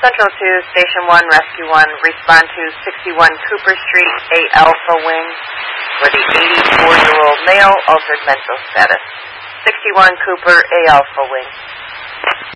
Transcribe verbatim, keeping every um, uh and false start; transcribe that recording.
Central two, Station one, Rescue one, respond to sixty-one Cooper Street, A Alpha Wing, for the eighty-four-year-old male, altered mental status. sixty-one Cooper, A Alpha Wing.